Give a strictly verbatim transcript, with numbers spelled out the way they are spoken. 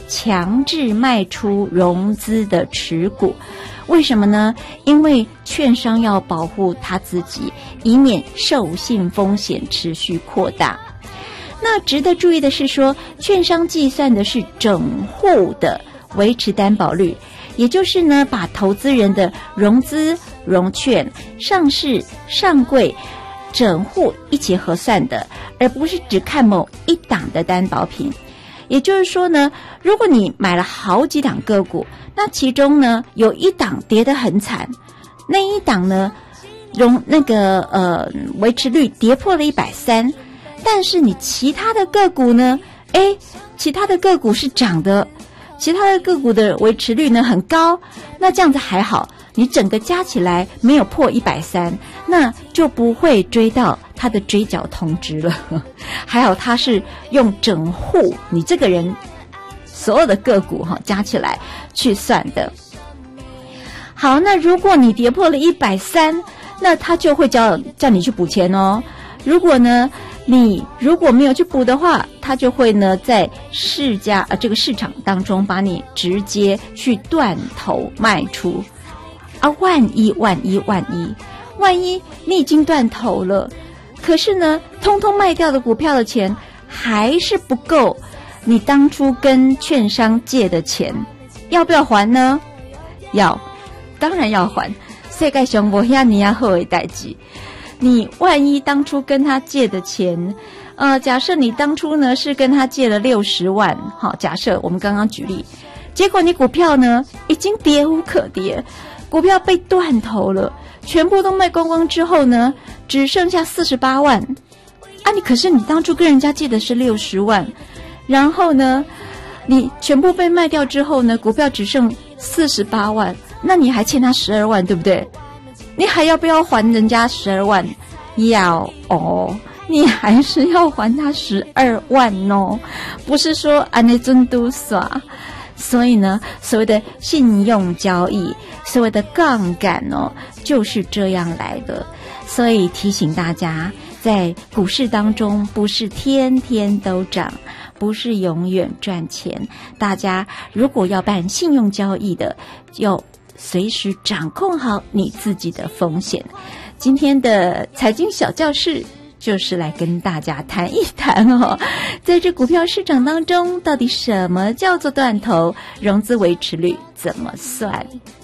强制卖出融资的持股。为什么呢？因为券商要保护他自己，以免授信风险持续扩大。那值得注意的是说，券商计算的是整户的维持担保率，也就是呢，把投资人的融资、融券、上市、上柜整户一起核算的，而不是只看某一档的担保品。也就是说呢，如果你买了好几档个股，那其中呢有一档跌得很惨，那一档呢融那个呃维持率跌破了一百三，但是你其他的个股呢，诶，其他的个股是涨的，其他的个股的维持率呢很高，那这样子还好，你整个加起来没有破一百三，那就不会追到他的追缴通知了。还好他是用整户你这个人所有的个股哈加起来去算的。好，那如果你跌破了一百三，那他就会叫叫你去补钱哦。如果呢你如果没有去补的话，他就会呢在市价呃这个市场当中把你直接去断头卖出啊！万一万一万一万一你已经断头了，可是呢通通卖掉的股票的钱还是不够你当初跟券商借的钱，要不要还呢？要，当然要还。世界上没遐尼啊好的代志。你万一当初跟他借的钱，呃，假设你当初呢是跟他借了六十万，好，假设我们刚刚举例，结果你股票呢已经跌无可跌，股票被断头了，全部都卖光光之后呢，只剩下四十八万。啊，你可是你当初跟人家借的是六十万，然后呢，你全部被卖掉之后呢，股票只剩四十八万，那你还欠他十二万，对不对？你还要不要还人家十二万？要哦，你还是要还他十二万哦，不是说安内尊都耍。所以呢，所谓的信用交易，所谓的杠杆哦，就是这样来的。所以提醒大家，在股市当中，不是天天都涨，不是永远赚钱。大家如果要办信用交易的，要随时掌控好你自己的风险。今天的财经小教室就是来跟大家谈一谈哦，在这股票市场当中，到底什么叫做断头，融资维持率怎么算？